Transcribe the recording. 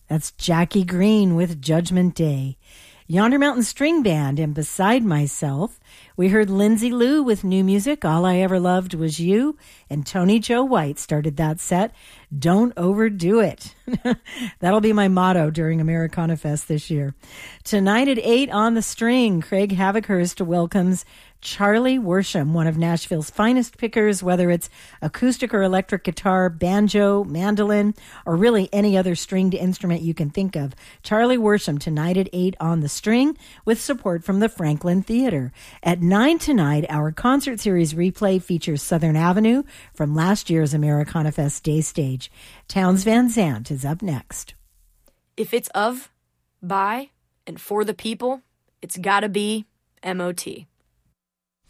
That's Jackie Green with Judgment Day. Yonder Mountain String Band and Beside Myself. We heard Lindsay Lou with new music, All I Ever Loved Was You, and Tony Joe White started that set, Don't Overdo It. That'll be my motto during Americana Fest this year. Tonight at 8 on the string, Craig Havikhurst welcomes Charlie Worsham, one of Nashville's finest pickers, whether it's acoustic or electric guitar, banjo, mandolin, or really any other stringed instrument you can think of. Charlie Worsham tonight at 8 on the string with support from the Franklin Theater. At 9 tonight, our concert series replay features Southern Avenue from last year's Americana Fest day stage. Townes Van Zandt is up next. If it's of, by, and for the people, it's gotta be MOT.